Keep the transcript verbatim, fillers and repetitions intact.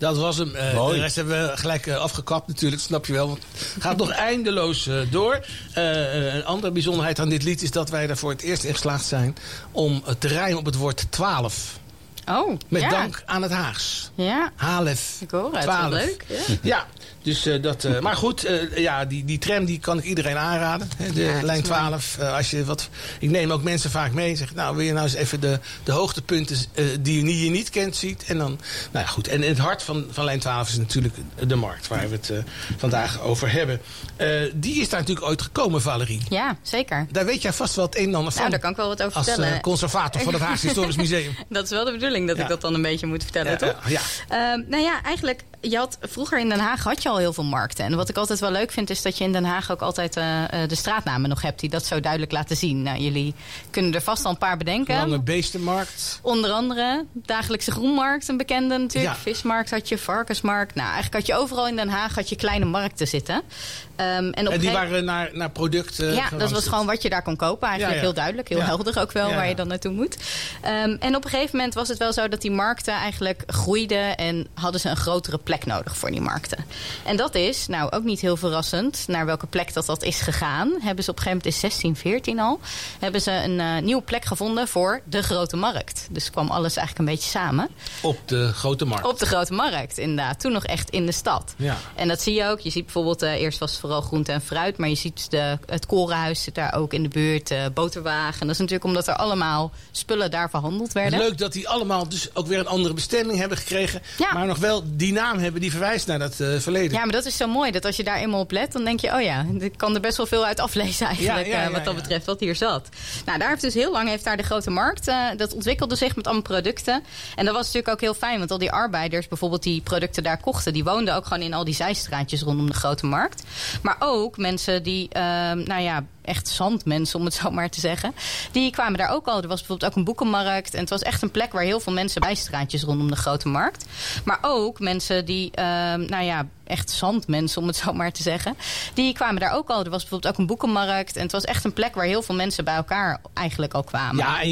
Dat was hem. Uh, de rest hebben we gelijk uh, afgekapt natuurlijk, snap je wel. Want het gaat nog eindeloos uh, door. Uh, een andere bijzonderheid aan dit lied is dat wij er voor het eerst in geslaagd zijn om uh, te rijmen op het woord twaalf. Oh, Met ja. dank aan het Haags. Ja. Halef. Ik hoor het, twaalf. leuk. Ja, ja dus uh, dat... Uh, maar goed, uh, ja, die, die tram die kan ik iedereen aanraden. Hè, de ja, lijn twaalf. Uh, als je wat, ik neem ook mensen vaak mee en zeg, nou, wil je nou eens even de, de hoogtepunten uh, die je niet kent ziet. En dan, nou ja, goed. En in het hart van, van lijn twaalf is natuurlijk de markt waar we het uh, vandaag over hebben. Uh, die is daar natuurlijk ooit gekomen, Valerie. Ja, zeker. Daar weet jij vast wel het een en ander van. Nou, daar kan ik wel wat over als, vertellen. Als uh, conservator van het Haagse Historisch Museum. Dat is wel de bedoeling dat ja. ik dat dan een beetje moet vertellen, ja, toch? Uh, ja. Uh, nou ja, eigenlijk, je had, vroeger in Den Haag had je al heel veel markten. En wat ik altijd wel leuk vind, is dat je in Den Haag ook altijd uh, de straatnamen nog hebt die dat zo duidelijk laten zien. Nou, jullie kunnen er vast al een paar bedenken. Lange Beestenmarkt. Onder andere Dagelijkse Groenmarkt, een bekende natuurlijk. Ja. Vismarkt had je, Varkensmarkt. Nou, eigenlijk had je overal in Den Haag had je kleine markten zitten. Um, en, op en die ge- waren naar, naar producten. Ja, dat was gewoon wat je daar kon kopen. Eigenlijk ja, ja. heel duidelijk, heel ja. helder ook wel ja, waar je dan naartoe moet. Um, en op een gegeven moment was het wel zo dat die markten eigenlijk groeiden en hadden ze een grotere plek nodig voor die markten. En dat is, nou ook niet heel verrassend, naar welke plek dat, dat is gegaan. Hebben ze op een gegeven moment in zestien veertien al, hebben ze een uh, nieuwe plek gevonden voor de Grote Markt. Dus kwam alles eigenlijk een beetje samen. Op de Grote Markt. Op de Grote Markt, inderdaad. Toen nog echt in de stad. Ja. En dat zie je ook. Je ziet bijvoorbeeld, uh, eerst was het vooral groente en fruit, maar je ziet de, het korenhuis zit daar ook in de buurt, uh, boterwagen. Dat is natuurlijk omdat er allemaal spullen daar verhandeld werden. Leuk dat die allemaal dus ook weer een andere bestemming hebben gekregen, ja. maar nog wel die naam hebben die verwijst naar dat uh, verleden. Ja, maar dat is zo mooi, dat als je daar eenmaal op let, dan denk je, oh ja, ik kan er best wel veel uit aflezen eigenlijk, ja, ja, ja, uh, wat dat ja. betreft, wat hier zat. Nou, daar heeft dus heel lang heeft daar de Grote Markt, uh, dat ontwikkelde zich met allemaal producten. En dat was natuurlijk ook heel fijn, want al die arbeiders bijvoorbeeld die producten daar kochten, die woonden ook gewoon in al die zijstraatjes rondom de Grote Markt. Maar ook mensen die, uh, nou ja, echt zandmensen, om het zo maar te zeggen. Die kwamen daar ook al. Er was bijvoorbeeld ook een boekenmarkt. En het was echt een plek waar heel veel mensen bijstraatjes rondom de Grote Markt. Maar ook mensen die, uh, nou ja, echt zandmensen, om het zo maar te zeggen. Die kwamen daar ook al. Er was bijvoorbeeld ook een boekenmarkt. En het was echt een plek waar heel veel mensen bij elkaar eigenlijk al kwamen. Ja, en